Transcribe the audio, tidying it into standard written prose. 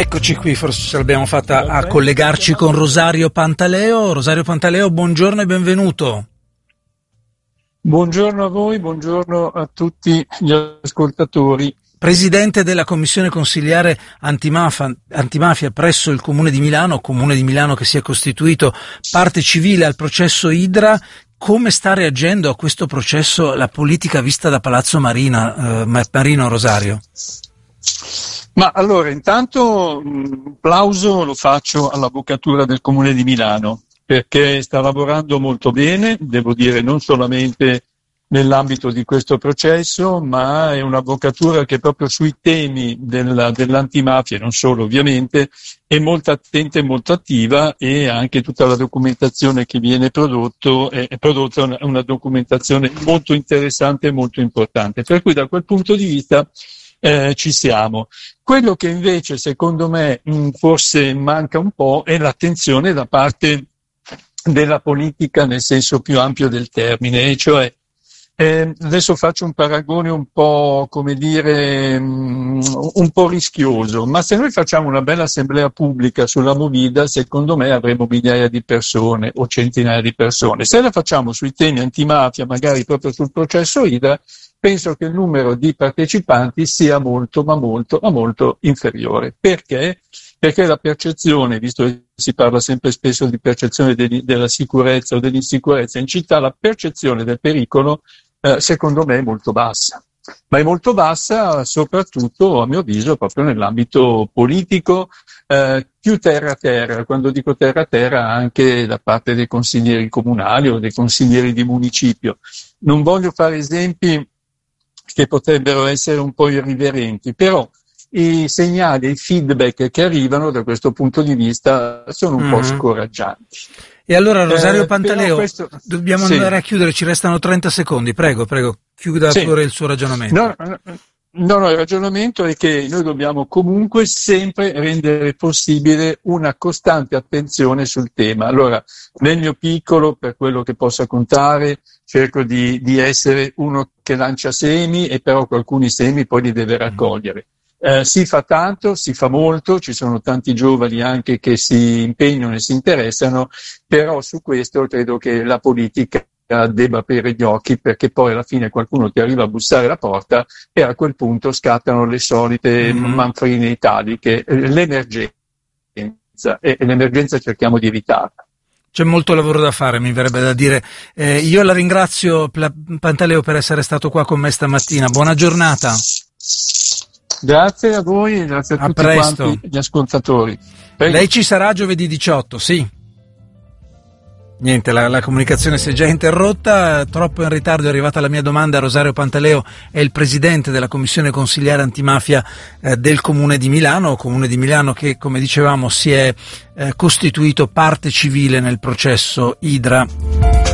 Eccoci qui, forse ce l'abbiamo fatta a collegarci con Rosario Pantaleo. Rosario Pantaleo, buongiorno e benvenuto. Buongiorno a voi, buongiorno a tutti gli ascoltatori. Presidente della Commissione Consiliare Antimafia presso il Comune di Milano che si è costituito parte civile al processo Idra. Come sta reagendo a questo processo la politica vista da Palazzo Marino, Rosario? Ma allora, intanto plauso lo faccio all'Avvocatura del Comune di Milano, perché sta lavorando molto bene, devo dire, non solamente nell'ambito di questo processo, ma è un'avvocatura che proprio sui temi dell'antimafia, non solo ovviamente, è molto attenta e molto attiva, e anche tutta la documentazione che viene è prodotta una documentazione molto interessante e molto importante. Per cui da quel punto di vista ci siamo. Quello che invece secondo me forse manca un po' è l'attenzione da parte della politica nel senso più ampio del termine, e cioè adesso faccio un paragone un po', come dire, un po' rischioso, ma se noi facciamo una bella assemblea pubblica sulla Movida, secondo me avremo migliaia di persone o centinaia di persone. Se la facciamo sui temi antimafia, magari proprio sul processo Idra, penso che il numero di partecipanti sia molto, ma molto inferiore. Perché? Perché la percezione, visto che si parla sempre spesso di percezione della sicurezza o dell'insicurezza in città, la percezione del pericolo secondo me è molto bassa. Ma è molto bassa soprattutto, a mio avviso, proprio nell'ambito politico, più terra a terra. Quando dico terra a terra, anche da parte dei consiglieri comunali o dei consiglieri di municipio. Non voglio fare esempi che potrebbero essere un po' irriverenti, però i segnali, i feedback che arrivano da questo punto di vista sono un po' scoraggianti. E allora Rosario Pantaleo, dobbiamo andare a chiudere, ci restano 30 secondi, prego, chiuda pure il suo ragionamento. No, il ragionamento è che noi dobbiamo comunque sempre rendere possibile una costante attenzione sul tema. Allora, nel mio piccolo, per quello che possa contare, cerco di essere uno che lancia semi, e però alcuni semi poi li deve raccogliere. Si fa tanto, si fa molto, ci sono tanti giovani anche che si impegnano e si interessano, però su questo credo che la politica debba aprire gli occhi, perché poi alla fine qualcuno ti arriva a bussare alla porta e a quel punto scattano le solite manfrine italiche, l'emergenza, e l'emergenza cerchiamo di evitarla. C'è molto lavoro da fare, mi verrebbe da dire. Io la ringrazio, Pantaleo, per essere stato qua con me stamattina. Buona giornata. Grazie a voi e grazie a tutti quanti gli ascoltatori. Prego. Lei ci sarà giovedì 18, sì. Niente, la comunicazione si è già interrotta, troppo in ritardo è arrivata la mia domanda. Rosario Pantaleo è il presidente della Commissione Consiliare Antimafia del Comune di Milano che, come dicevamo, si è costituito parte civile nel processo Idra.